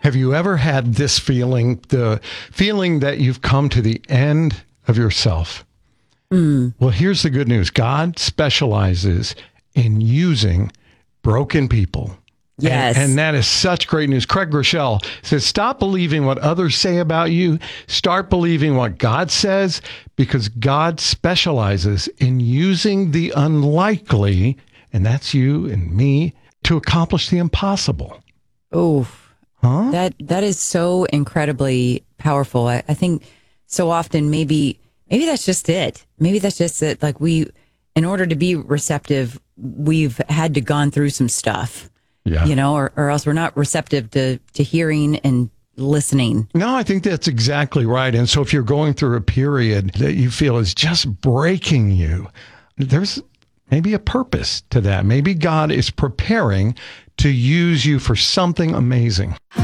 Have you ever had this feeling, the feeling that you've come to the end of yourself? Well, here's the good news. God specializes in using broken people. Yes. And that is such great news. Craig Groeschel says, stop believing what others say about you. Start believing what God says, because God specializes in using the unlikely, and that's you and me, to accomplish the impossible. Oh, Huh? that is so incredibly powerful. I think so often maybe that's just it. Maybe that's just it. Like in order to be receptive, we've had to gone through some stuff, Yeah. or else we're not receptive to hearing and listening. No, I think that's exactly right. And so if you're going through a period that you feel is just breaking you, there's maybe a purpose to that. Maybe God is preparing to use you for something amazing.